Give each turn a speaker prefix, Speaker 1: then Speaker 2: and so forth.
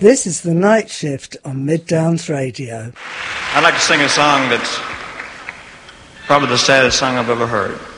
Speaker 1: This is The Night Shift on Mid-Downs Radio.
Speaker 2: I'd like to sing a song that's probably the saddest song I've ever heard.